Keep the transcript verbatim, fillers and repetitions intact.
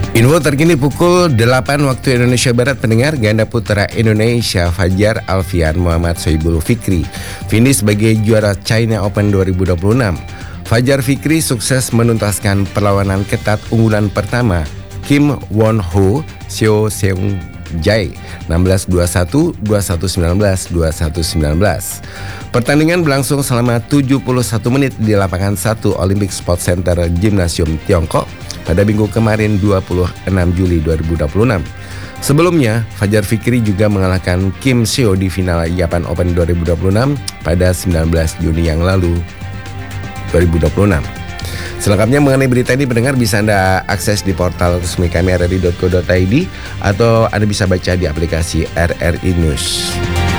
Info terkini pukul delapan waktu Indonesia Barat, pendengar. Ganda putra Indonesia Fajar Alfian Muhammad Sohibul Fikri finish sebagai juara China Open dua ribu dua puluh enam. Fajar Fikri sukses menuntaskan perlawanan ketat unggulan pertama Kim Won Ho Seo Seung Jae enam belas dua puluh satu, dua puluh satu sembilan belas, dua puluh satu sembilan belas. Pertandingan berlangsung selama tujuh puluh satu menit di lapangan satu Olympic Sports Center Gymnasium Tiongkok pada minggu kemarin dua puluh enam Juli dua ribu dua puluh enam. Sebelumnya, Fajar Fikri juga mengalahkan Kim Seo di final Japan Open dua ribu dua puluh enam pada sembilan belas Juni yang lalu dua ribu dua puluh enam. Selengkapnya mengenai berita ini, pendengar, bisa Anda akses di portal resmi kami r r i dot co dot i d atau Anda bisa baca di aplikasi R R I News.